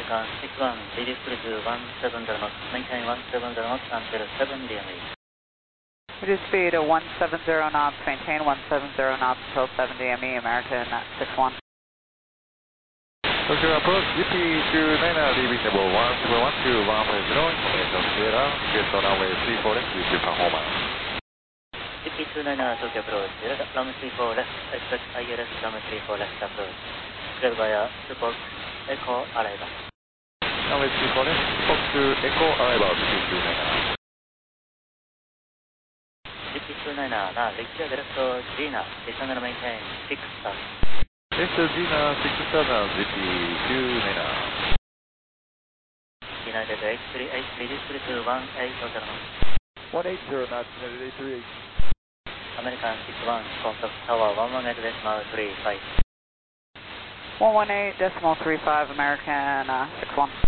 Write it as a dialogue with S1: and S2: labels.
S1: American 61, ready to 170 knots, maintain 170 knots until 7 DME.
S2: Reduce speed to 170 knots, maintain 170 knots until 7 DME, American 61.
S3: Tokyo approach, GP29 leaving level 171 to 150, information Sierra, get on runway 34 left, YouTube performance.
S1: GP29 Tokyo approach, runway 34 left, expect ILS runway 34 left approach. Clear via Fox Echo arrival.
S3: Runway 34 left, Fox Echo arrival, GP29.
S1: GP29 now, reach direct Gina, descend and maintain 6 stars.
S3: Next Gina 6000, GP29.
S1: United 838, ready to 180 knots.
S3: 180 knots, United 838.
S1: American 61, contact tower 118.35.
S2: 118.35, American 61.